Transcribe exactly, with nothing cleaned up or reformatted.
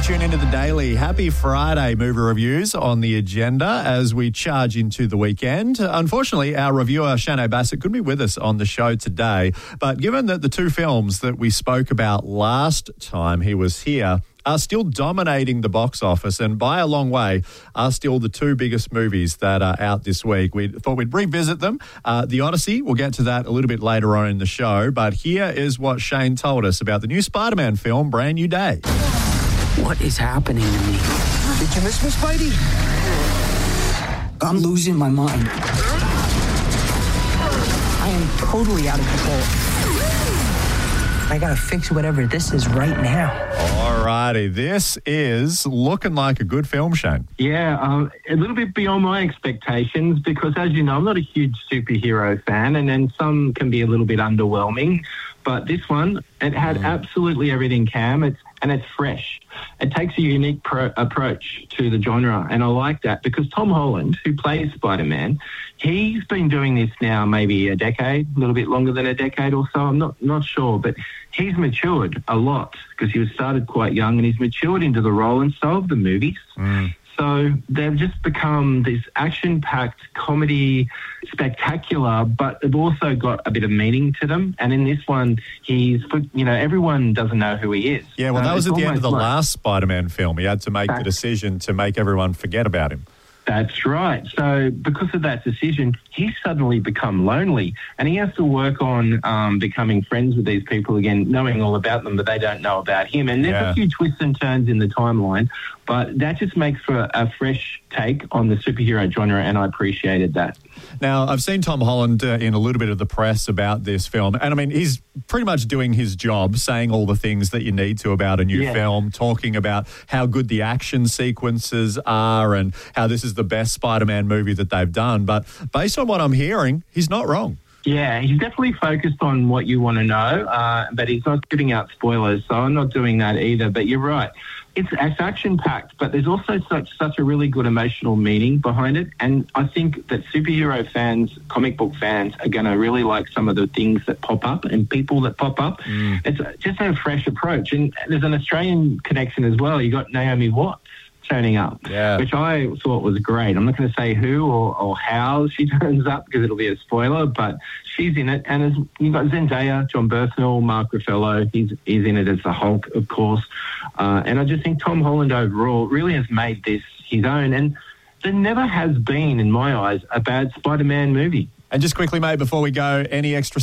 tune into The Daily. Happy Friday. Movie reviews on the agenda as we charge into the weekend. Unfortunately, our reviewer, Shane Bassett, couldn't be with us on the show today. But given that the two films that we spoke about last time he was here are still dominating the box office and by a long way are still the two biggest movies that are out this week, we thought we'd revisit them. Uh, The Odyssey, we'll get to that a little bit later on in the show, but here is what Shane told us about the new Spider-Man film, Brand New Day. What is happening to me? Did you miss me, Spidey? I'm losing my mind. I am totally out of control. I gotta fix whatever this is right now. All righty, this is looking like a good film, Shane. Yeah, um, a little bit beyond my expectations because, as you know, I'm not a huge superhero fan, and then some can be a little bit underwhelming. But this one, it had mm. absolutely everything, Cam, it's, and it's fresh. It takes a unique pro- approach to the genre, and I like that because Tom Holland, who plays Spider-Man, he's been doing this now maybe a decade, a little bit longer than a decade or so. I'm not not sure, but he's matured a lot because he was started quite young, and he's matured into the role, and so have the movies. Mm. So they've just become this action-packed comedy spectacular, but they've also got a bit of meaning to them. And in this one, he's, you know, everyone doesn't know who he is. Yeah, well, that uh, was at the end of the like, last Spider-Man film. He had to make the decision to make everyone forget about him. That's right. So because of that decision, he's suddenly become lonely, and he has to work on um, becoming friends with these people again, knowing all about them, but they don't know about him. And there's yeah. a few twists and turns in the timeline, but that just makes for a, a fresh take on the superhero genre, and I appreciated that. Now, I've seen Tom Holland uh, in a little bit of the press about this film, and I mean, he's pretty much doing his job, saying all the things that you need to about a new yeah. film, talking about how good the action sequences are and how this is the best Spider-Man movie that they've done. But based on what I'm hearing, he's not wrong. Yeah, he's definitely focused on what you want to know, uh, but he's not giving out spoilers, so I'm not doing that either. But you're right. It's, it's action-packed, but there's also such such a really good emotional meaning behind it. And I think that superhero fans, comic book fans, are going to really like some of the things that pop up and people that pop up. Mm. It's just a fresh approach. And there's an Australian connection as well. You got Naomi Watts turning up, yeah. which I thought was great. I'm not going to say who or, or how she turns up because it'll be a spoiler, but she's in it. And as you've got Zendaya, John Bernthal, Mark Ruffalo, he's, he's in it as the Hulk, of course. Uh, and I just think Tom Holland overall really has made this his own. And there never has been, in my eyes, a bad Spider-Man movie. And just quickly, mate, before we go, any extra